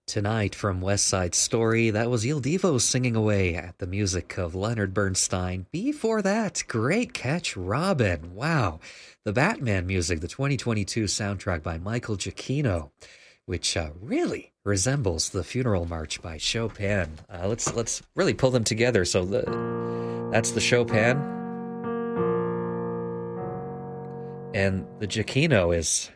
Tonight from West Side Story, that was Il Divo singing away at the music of Leonard Bernstein. Before that, great catch, Robin. Wow. The Batman music, the 2022 soundtrack by Michael Giacchino, which really resembles the Funeral March by Chopin. Let's really pull them together. So that's the Chopin. And the Giacchino is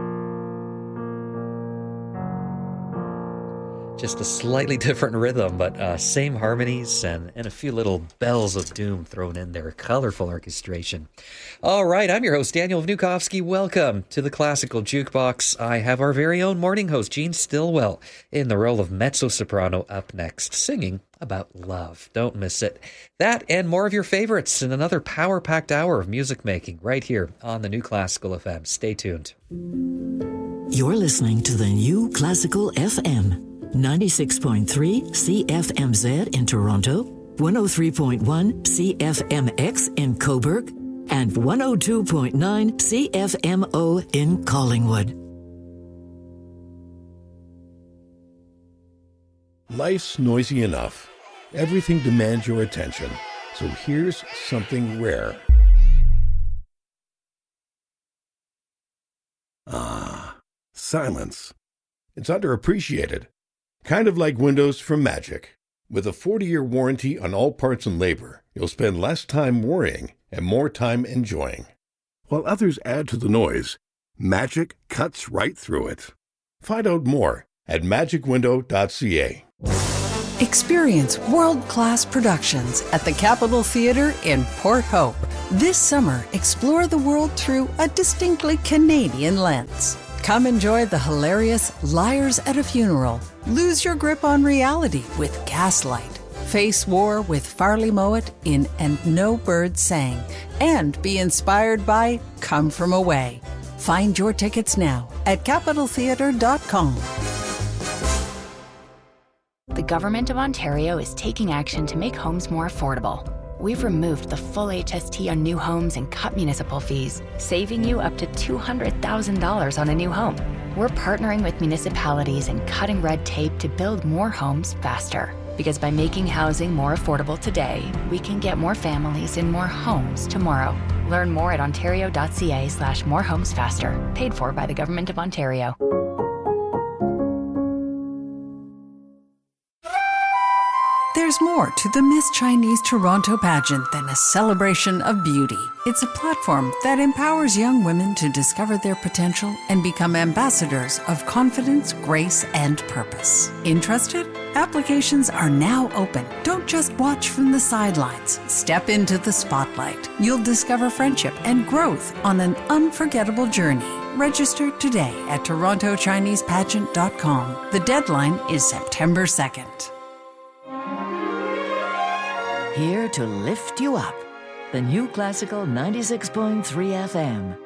just a slightly different rhythm, but same harmonies and a few little bells of doom thrown in there. Colorful orchestration. All right, I'm your host, Daniel Vnukovsky. Welcome to the Classical Jukebox. I have our very own morning host, Gene Stillwell, in the role of mezzo-soprano up next, singing about love. Don't miss it. That and more of your favorites in another power-packed hour of music making right here on the New Classical FM. Stay tuned. You're listening to the New Classical FM. 96.3 CFMZ in Toronto, 103.1 CFMX in Cobourg, and 102.9 CFMO in Collingwood. Life's noisy enough. Everything demands your attention. So here's something rare. Silence. It's underappreciated. Kind of like windows from Magic. With a 40-year warranty on all parts and labor, you'll spend less time worrying and more time enjoying. While others add to the noise, Magic cuts right through it. Find out more at magicwindow.ca. Experience world-class productions at the Capitol Theatre in Port Hope. This summer, explore the world through a distinctly Canadian lens. Come enjoy the hilarious Liars at a Funeral. Lose your grip on reality with Gaslight. Face war with Farley Mowat in And No Bird Sang. And be inspired by Come From Away. Find your tickets now at capitoltheatre.com. The Government of Ontario is taking action to make homes more affordable. We've removed the full HST on new homes and cut municipal fees, saving you up to $200,000 on a new home. We're partnering with municipalities and cutting red tape to build more homes faster. Because by making housing more affordable today, we can get more families in more homes tomorrow. Learn more at ontario.ca/morehomesfaster. Paid for by the Government of Ontario. There's more to the Miss Chinese Toronto pageant than a celebration of beauty. It's a platform that empowers young women to discover their potential and become ambassadors of confidence, grace, and purpose. Interested? Applications are now open. Don't just watch from the sidelines. Step into the spotlight. You'll discover friendship and growth on an unforgettable journey. Register today at torontochinesepageant.com. The deadline is September 2nd. Here to lift you up. The New Classical 96.3 FM.